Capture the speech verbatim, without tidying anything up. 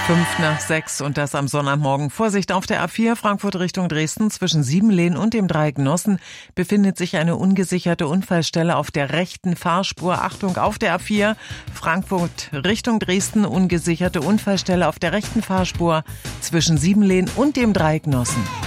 Fünf nach sechs und das am Sonnabendmorgen. Vorsicht auf der A vier Frankfurt Richtung Dresden. Zwischen Siebenlehn und dem Dreieck Nossen befindet sich eine ungesicherte Unfallstelle auf der rechten Fahrspur. Achtung, auf der A vier Frankfurt Richtung Dresden. Ungesicherte Unfallstelle auf der rechten Fahrspur zwischen Siebenlehn und dem Dreieck Nossen.